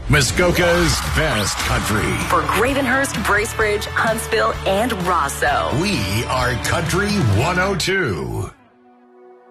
Muskoka's best country. For Gravenhurst, Bracebridge, Huntsville, and Rosso. We are Country 102.